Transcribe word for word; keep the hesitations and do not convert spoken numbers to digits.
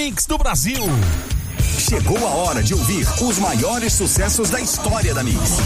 Mix do Brasil. Chegou a hora de ouvir os maiores sucessos da história da Mix.